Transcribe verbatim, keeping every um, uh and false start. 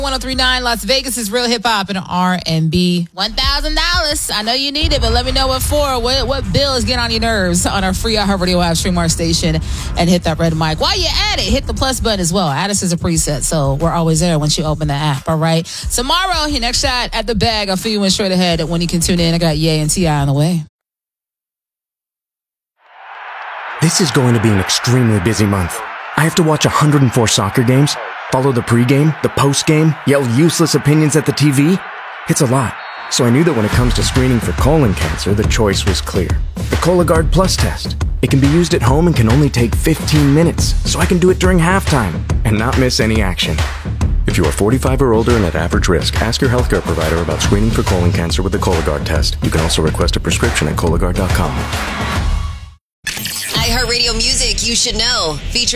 one oh three point nine Las Vegas is real hip hop and R and B. one thousand dollars. I know you need it, but let me know what for. What, what bill is getting on your nerves on our free iHeartRadio app, stream our station, and hit that red mic. While you're at it, hit the plus button as well. Add us as a preset, so we're always there once you open the app, all right? Tomorrow, your next shot at the bag. I'll fill you in straight ahead when you can tune in. I got Ye and T I on the way. This is going to be an extremely busy month. I have to watch one hundred four soccer games, follow the pregame, the postgame, yell useless opinions at the T V. It's a lot. So I knew that when it comes to screening for colon cancer, the choice was clear. The Cologuard Plus test. It can be used at home and can only take fifteen minutes, so I can do it during halftime and not miss any action. If you are forty-five or older and at average risk, ask your healthcare provider about screening for colon cancer with the Cologuard test. You can also request a prescription at Cologuard dot com. iHeartRadio Music, you should know. Featuring